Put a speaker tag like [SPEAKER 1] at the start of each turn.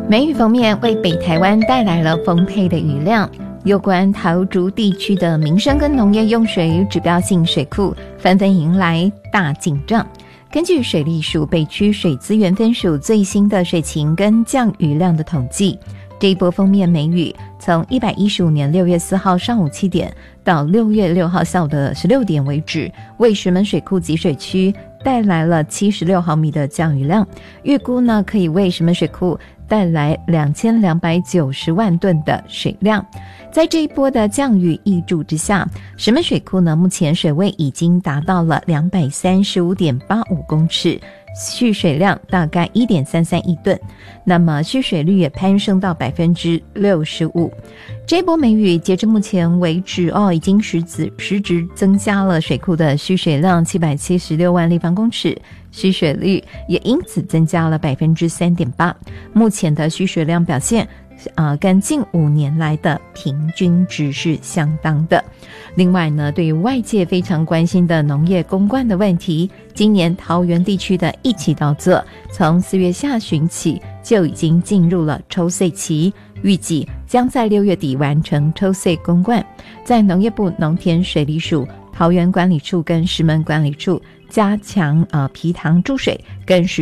[SPEAKER 1] 梅雨锋面为北台湾带来了丰沛的雨量，有关桃竹地区的民生跟农业用水指标性水库纷纷迎来大进账。根据水利署北区水资源分署最新的水情跟降雨量的统计，这一波锋面梅雨从115年6月4号上午7点到6月6号下午的16点为止，为石门水库集水区带来了76毫米的降雨量，预估呢可以为石门水库带来2290万吨的水量。在这一波的降雨挹注之下，石门水库呢目前水位已经达到了235.85公尺，蓄水量大概 1.33 亿吨，那么蓄水率也攀升到 65%。 这波梅雨截至目前为止已经实质增加了水库的蓄水量776万立方公尺，蓄水率也因此增加了 3.8%。 目前的蓄水量表现跟近5年来的平均值是相当的。另外呢，对于外界非常关心的农业公灌的问题，今年桃园地区的一期稻作从4月下旬起就已经进入了抽穗期，预计将在6月底完成抽穗公灌。在农业部农田水利署、桃园管理处跟石门管理处加强埤塘注水跟